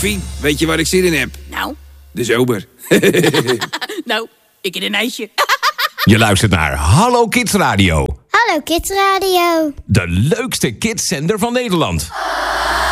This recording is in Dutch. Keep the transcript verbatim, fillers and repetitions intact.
Fien, weet je waar ik zin in heb? Nou? De zomer. Nou, ik in een ijsje. Je luistert naar Hallo Kids Radio. Hallo Kids Radio. De leukste kidszender van Nederland.